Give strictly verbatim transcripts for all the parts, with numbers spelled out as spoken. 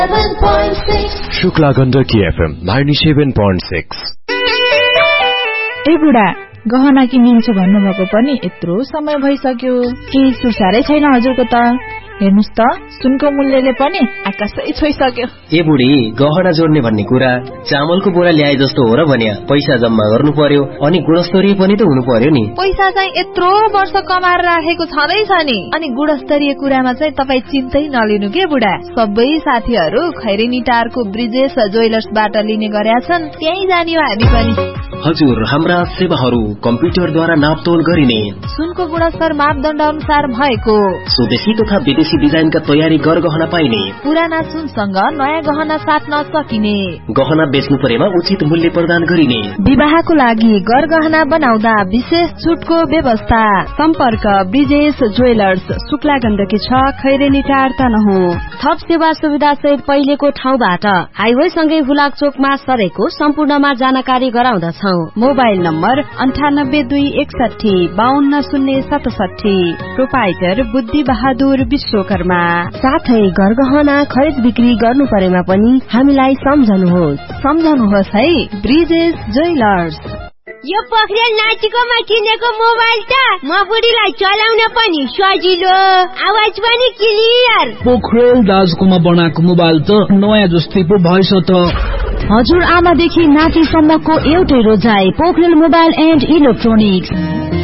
Shukla Gandaki FM ninety-seven point six। ए बुढा गहना किनिन्छु भन्नुभएको पनि यत्रो समय भइसक्यो, केही सुसारै छैन हजुरको त। हेर्नुस् त, सुनको मूल्यले पनि आकाशै छोइसक्यो। ए बुढी, गहना जोड्ने भन्ने कुरा चामलको बोरा ल्याए जस्तो हो र भन्या। पैसा जम्मा गर्नु पर्यो अनि गुणस्तरीय पनि त हुनु पर्यो नि। पैसा चाहिँ यत्रो वर्ष कमाएर राखेको छँदैछ नि। अनि गुणस्तरीय कुरामा चाहिँ तपाईँ चिन्तै नलिनु के बुढा। सबै साथीहरू खैरेनी टारको ब्रिजेश ज्वेलर्सबाट लिने गरेका छन्, त्यही जाने हो हामी पनि। हजुर, हाम्रा सेवाहरू कम्प्युटरद्वारा नापतोल गरिने, सुनको गुणस्तर मापदण्ड अनुसार भएको, स्वदेशी तथा विदेशी डिजाइनका तयारी गरगहना पाइने, पुराना सुनसँग नयाँ गहना साट्न सकिने, गहना बेच्नु परेमा उचित मूल्य प्रदान गरिने, विवाहको लागि गरगहना बनाउँदा विशेष छुटको व्यवस्था। सम्पर्क ब्रिजेश ज्वेलर्स, शुक्ला गण्डकी छ, खैरेनी टार तनहु। थप सेवा सुविधा सहित पहिलेको ठाउँबाट हाइवे सँगै हुलाक चोकमा सरेको सम्पूर्णमा जानकारी गराउँदछौ। मोबाइल नम्बर अन्ठानब्बे दुई एकसठी बाहन्न शून्य सतसठी। प्रोपाइटर बुद्धि बहादुर विश्वकर्मा। साथै गरगहना खरिद बिक्री गर्नु परेमा पनि हामीलाई सम्झनुहोस् सम्झनुहोस् है, ब्रिजेश ज्वेलर्स। यो पोखरेल नाचिकोमा किनेको मोबाइल त म बुढीलाई चलाउन पनि सजिलो, आवाज पनि क्लियर। पोखरेल दाजुकोमा बनाएको मोबाइल त नयाँ जस्तै पो भएछ त। हजुर आमादेखि नातिसम्मको एउटै रोजाइ, पोखरेल मोबाइल एन्ड इलेक्ट्रोनिक्स।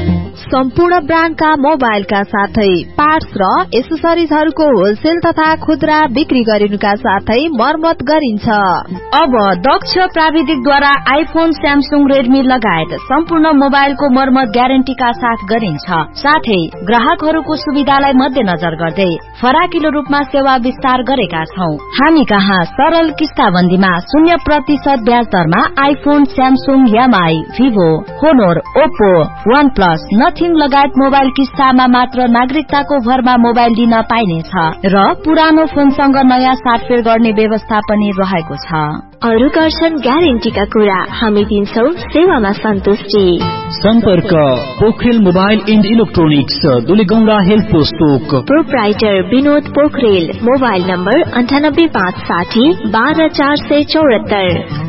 सम्पूर्ण ब्रान्डका मोबाइलका साथै पार्ट्स र एसेसरिजहरूको होलसेल तथा खुद्रा बिक्री गरिनुका साथै मर्मत गरिन्छ। अब दक्ष प्राविधिकद्वारा आइफोन, स्यामसुङ, रेडमी लगायत सम्पूर्ण मोबाइलको मर्मत ग्यारेन्टीका साथ गरिन्छ। साथै ग्राहकहरूको सुविधालाई मध्यनजर गर्दै फराकिलो रूपमा सेवा विस्तार गरेका छौं। हामी कहाँ सरल किस्ताबन्दीमा शून्य प्रतिशत ब्याज दरमा iPhone, Samsung, MI, Vivo, होनोर, Oppo, one plus, nothing लगायत मोबाइल किस्तामा मात्र नागरिकताको भरमा मोबाइल दिन पाइनेछ र पुरानो फोनसँग नयाँ साटफेर गर्ने व्यवस्था पनि रहेको छ। अरु गर्छन् ग्यारेन्टीका कुरा, हामी दिन्छौं सेवामा सन्तुष्टि। सम्पर्क Pokharel mobile and electronics, Dulegaunda health post. Proprietor Vinod Pokharel. Mobile number अन्ठानब्बे पाँच साठी बाह्र चार सय चौहत्तर।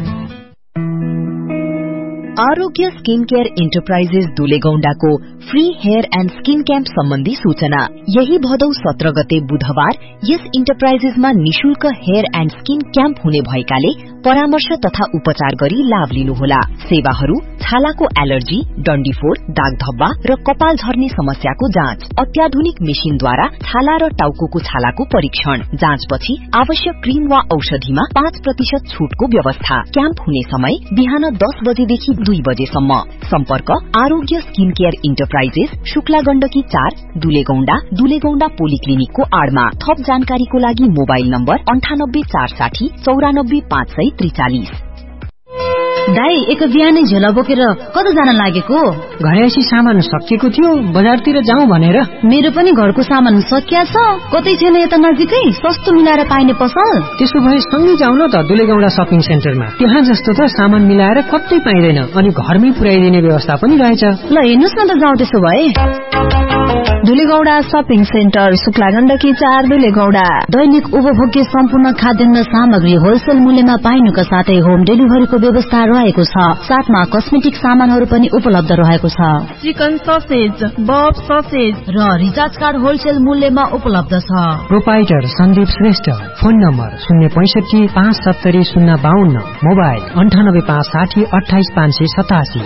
आरोग्य skin care enterprises दुलेगौंडाको free hair and skin camp सम्बन्धी सूचना। यही भदौ सत्र गते बुधबार यस इन्टरप्राइजेसमा निशुल्क हेयर एन्ड स्किन क्याम्प हुने भएकाले परामर्श तथा उपचार गरी लाभ लिनुहोला। सेवाहरू छालाको एलर्जी, डन्डीफोर, दाग धब्बा र कपाल झर्ने समस्याको जाँच, अत्याधुनिक मेसिनद्वारा छाला र टाउको छालाको परीक्षण, जाँचपछि आवश्यक क्रीम वा औषधिमा पाँच प्रतिशत छूटको व्यवस्था। क्याम्प हुने समय बिहान दस बजेदेखि दुई बजेसम्म। सम्पर्क आरोग्य skin care enterprises, Shukla Gandaki चार, दुलेगौंडा, दुलेगौंडा पोलिक्लिनिकको आड़मा। थप जानकारीको लागि मोबाइल नम्बर अन्ठानब्बे चार साठी चौरानब्बे पाँच सय त्रिचालिस। दाई, एक बिहानै झोला बोकेर कता जान लागेको? घरैसी सामान सकिएको थियो, बजारतिर जाउँ भनेर। मेरो पनि घरको सामान सकिया छ, कतै छैन यता नजिकै सस्तो मिलाएर पाइने पसल? त्यसो भए सँगै जाउँ न त दुलेगौंडा शपिङ सेन्टरमा। त्यहाँ जस्तो त सामान मिलाएर कतै पाइँदैन अनि घरमै पुर्याइदिने व्यवस्था पनि रहेछ। ल हेर्नुस् न त, जाउँ त्यसो भए। दुलेगौंडा शपिङ सेन्टर, शुक्ला गण्डकी चार, दुलेगौंडा। दैनिक उपभोग्य सम्पूर्ण खाद्यान्न सामग्री होलसेल मूल्यमा पाइनुका साथै होम डेलिभरीको व्यवस्था रहेको छ। साथमा कस्मेटिक सामानहरू पनि उपलब्ध रहेको छ। चिकन ससेज, बफ ससेज र रिचार्ज कार्ड होलसेल मूल्यमा उपलब्ध छ। Proprietor Sandeep Shrestha. Phone number शून्य पैंसठी पाँच सत्तरी शून्य बाहन्न। मोबाइल अन्ठानब्बे पाँच साठी अठाइस पाँच सय सतासी।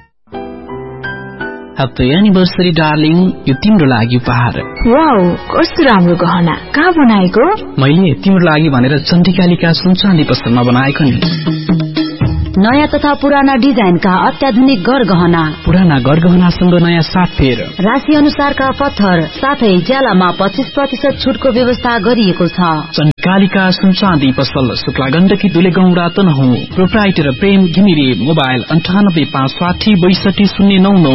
ह्याप्पी एनिभर्सरी डार्लिङ, यो तिम्रो लागि उपहार। वाउ, कस्तो राम्रो गहना, कहाँ बनाएको? मैले तिम्रो लागि भनेर चण्डिकालिका सुनचाँदी पसलमा बनाएको नि। नयाँ तथा पुराना डिजाइनका अत्याधुनिक गरगहना, पुराना गरगहनासँग नयाँ साटफेर, राशि अनुसारका पत्थर, साथै ज्यालामा पच्चीस प्रतिशत छुटको व्यवस्था गरिएको छ। चण्डिकालिका सुनचाँदी पसल, शुक्ला गण्डकी, दुलेगौंडा तनहु। प्रोप्राइटर प्रेम घिमिरे। मोबाइल अन्ठानब्बे पाँच साठी बैसठी शून्य नौ नौ।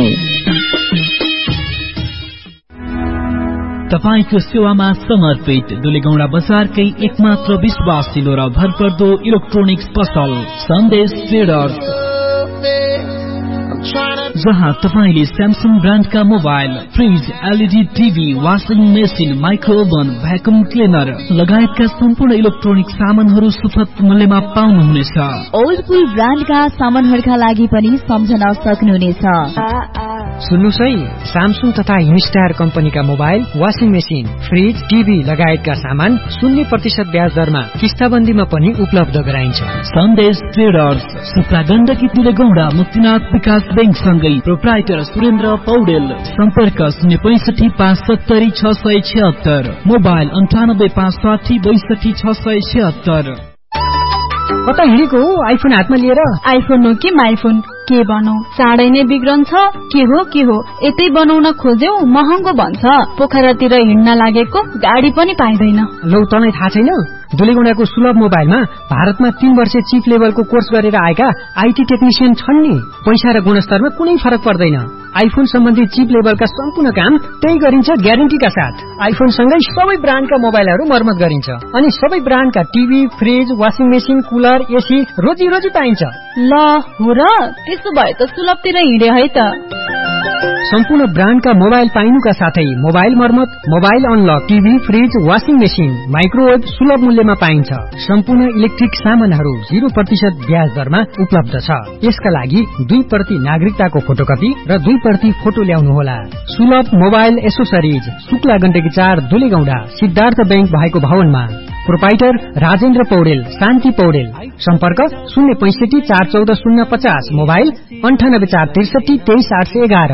तपाईको सेवामा समर्पित दुलेगौंडा बजारकै एकमात्र विश्वासिलो र भरपर्दो इलेक्ट्रोनिक्स पसल सन्देश ट्रेडर्स। जहाँ तपाईले Samsung ब्रान्डका mobile, fridge, LED TV, washing machine, micro oven, vacuum cleaner लगायतका सम्पूर्ण इलेक्ट्रोनिक सामानहरू सुपथ मूल्यमा पाउनुहुनेछ। ओल्डपुल ब्रान्डका सामानहरूका लागि पनि सम्झन सक्नुहुनेछ। सुन्नुहोस् है, स्यामसङ तथा हिन्स्टार कम्पनीका mobile, washing machine, fridge, TV लगायतका सामान शून्य प्रतिशत ब्याज दरमा किस्ताबन्दीमा पनि उपलब्ध गराइन्छ। सन्देश ट्रेडर्स, सुक्ला गण्डकी तिलेगौडा, मुक्तिनाथ विकास बैंक सँगै प्रोप्राइटर सुरेन्द्र पौडेल। सम्पर्क शून्य पैंसठी पाँच सत्तरी छ सय छिहत्तर, मोबाइल अन्ठानब्बे पाँच साठी बैसठी छ सय छिहत्तर। कता हिँडेको हो आइफोन हातमा लिएर? आइफोन हो कि माइफोन, के बनाऊ, चाँडै नै बिग्रन्छ। के हो के हो, यतै बनाउन खोज्यौ महँगो भन्छ। पोखरातिर हिँड्न लागेको गाडी पनि पाइँदैन। लौ तँलाई थाहा छैन, दुलेगौंडाको सुलभ मोबाइलमा भारतमा तीन वर्ष चिप लेभलको कोर्स गरेर आएका आईटी टेक्निशियन छन् नि। पैसा र गुणस्तरमा कुनै फरक पर्दैन। आइफोन सम्बन्धी चिप लेभलका सम्पूर्ण काम त्यही गरिन्छ ग्यारेन्टीका साथ। आइफोन सँगै सबै ब्रान्डका मोबाइलहरू मर्मत गरिन्छ अनि सबै ब्रान्डका TV, fridge, washing machine, cooler, AC रोजी रोजी पाइन्छ। ल हो र, त्यसो भए त सुलभतिर हिँडे है त। सम्पूर्ण ब्रान्डका मोबाइल पाइनुका साथै मोबाइल मर्मत, mobile unlock, TV, fridge, washing machine, microwave सुलभ मूल्यमा पाइन्छ। सम्पूर्ण इलेक्ट्रिक सामानहरू जीरो प्रतिशत ब्याज दरमा उपलब्ध छ। यसका लागि दुई प्रति नागरिकताको फोटोकपी र दुई प्रति फोटो ल्याउनुहोला। सुलभ मोबाइल एसोसरिज, शुक्ला गण्डकी चार, दुलेगौंडा, सिद्धार्थ बैंक भएको भवनमा। प्रोपाइटर राजेन्द्र पौडेल, शान्ति पौडेल। सम्पर्क शून्य पैंसठी चार चौध शून्य पचास, मोबाइल अन्ठानब्बे चार त्रिसठी तेइस आठ सय एघार।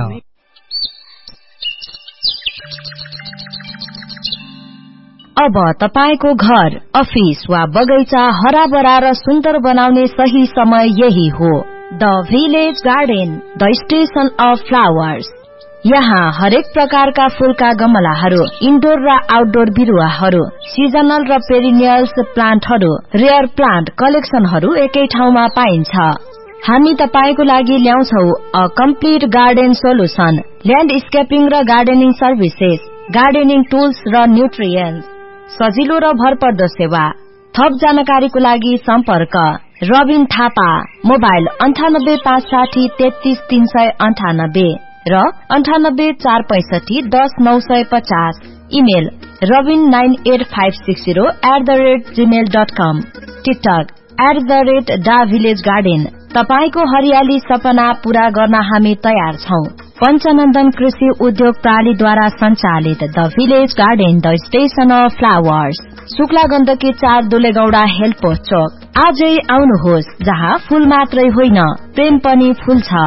अब तपाईको घर, अफिस वा बगैँचा हराभरा र सुन्दर बनाउने सही समय यही हो। The village garden, the station of flowers. यहाँ हरेक प्रकारका फूलका गमलाहरू, इन्डोर र आउटडोर बिरुवाहरू, सिजनल र पेरिनियल्स प्लान्टहरू, रेयर प्लान्ट कलेक्सनहरू एकै ठाउँमा पाइन्छ। हामी तपाईको लागि ल्याउँछौ अ कम्प्लिट गार्डन सोलुसन, ल्यान्डस्केपिङ र गार्डनिङ सर्भिसेस, गार्डनिङ टुल्स र न्युट्रियन्ट्स, सजिलो र भरपर्दो सेवा। थप जानकारीको लागि सम्पर्क रबिन थापा, मोबाइल अन्ठानब्बे पाँच साठी तेत्तीस तीन सय अन्ठानब्बे र अन्ठानब्बे चार पैंसठी दस नौ सय पचास। Email Rabin nine at five six zero at the rate Gmail dot com. TikTok at the rate डा भिलेज गार्डन। तपाईको हरियाली सपना पूरा गर्न हामी तयार छौं। पञ्चनन्दन कृषि उद्योग प्रणालीद्वारा सञ्चालित the village garden, the station of flowers, Shukla Gandaki चार, दुलेगौंडा हेल्थ पोस्ट चोक। आजै आउनुहोस्, जहाँ फूल मात्रै होइन प्रेम पनि फूल छ।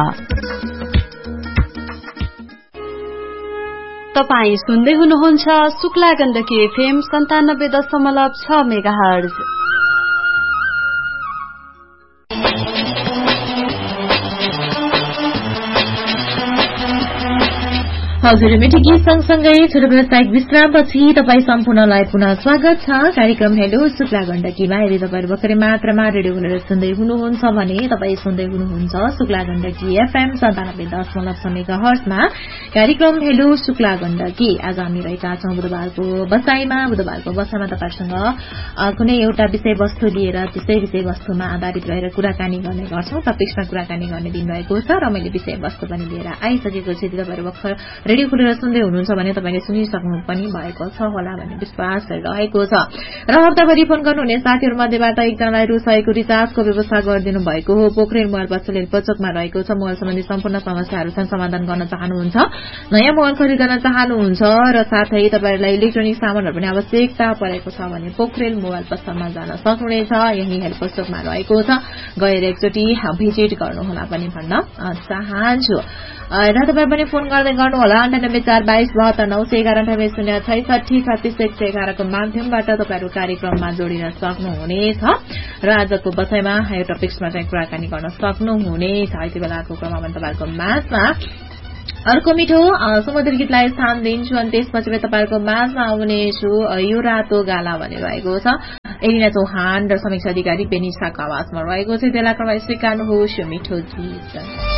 तपाई सुन्दै हुनुहुन्छ शुक्ला गण्डकी एफएम सन्तानब्बे दशमलव छ मेगाहर्ज। हजुर, मिठी गीत सँगसँगै छोटो व्यावसायिक विश्रामपछि तपाईँ सम्पूर्णलाई पुनः स्वागत छ कार्यक्रम हेलो शुक्ला गण्डकीमा। यदि तपाईँ भर्खरै मात्रामा रेडियो खुलेर सुन्दै हुनुहुन्छ भने तपाईँ सुन्दै हुनुहुन्छ शुक्ला गण्डकी एफएम सन्तानब्बे दशमलव छ मेगाहर्जमा कार्यक्रम हेलो शुक्ला गण्डकी। आज हामी रहेका छौं बुधबारको बसाईमा। बुधबारको बसाईमा तपाईसँग कुनै एउटा विषयवस्तु लिएर त्यसै विषयवस्तुमा आधारित रहेर कुराकानी गर्ने गर्छौं। टपिक्समा कुराकानी गर्ने दिन रहेको छ र मैले विषयवस्तु पनि लिएर आइसकेको छु। यदि तपाईँ भर्खर रेडियो खुलेर सुन्दै हुनुहुन्छ भने तपाईले सुनिसक्नु पनि भएको छ होला भन्ने विश्वास गरिरहेको छ। र हप्ताभरि फोन गर्नुहुने साथीहरू मध्येबाट एकजनालाई रु सयको रिचार्जको व्यवस्था गरिदिनु भएको हो। पोखरेल मोबाइल पसल पचकमा रहेको छ। मोबाइल सम्बन्धी सम्पूर्ण समस्याहरूसँग समाधान गर्न चाहनुहुन्छ, नयाँ मोबाइल खरिद गर्न चाहनुहुन्छ र साथै तपाईहरुलाई इलेक्ट्रोनिक सामानहरू पनि आवश्यकता परेको छ भने पोखरेल मोबाइल पसलमा जान सक्नुहुनेछ। यही हेल्प पोस्टमा रहेको छ, गएर एकचोटि भिजिट गर्नुहोला पनि भन्न चाहन्छु। र तपाईँ पनि फोन गर्दै गर्नुहोला अन्ठानब्बे चार बाइस बहत्तर नौ सय एघार अन्ठानब्बे शून्य छैसठी छत्तीस एक सय एघारको माध्यमबाट तपाईँहरू कार्यक्रममा जोडिन सक्नुहुनेछ र आजको बसाईमा यो टपिक्समा चाहिँ कुराकानी गर्न सक्नुहुनेछ। यति बेलाको क्रममा पनि तपाईँहरूको माझमा अर्को मिठो समुद्र गीतलाई स्थान दिन्छु अनि त्यसपछि तपाईँहरूको माझमा आउनेछु यो रातो गाला भनिरहेको छ। एलिना चौहान र समीक्षा अधिकारी बेनिसाको आवाजमा रहेको छ। बेला क्रममा स्वीकार्नुहोस् यो मिठो गीत।